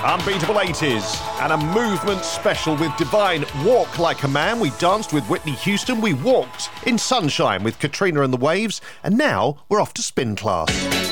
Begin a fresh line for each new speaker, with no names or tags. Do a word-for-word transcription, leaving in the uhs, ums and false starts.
Unbeatable eighties and a movement special with Divine. Walk Like a Man. We danced with Whitney Houston. We walked in Sunshine with Katrina and the Waves. And now we're off to spin class.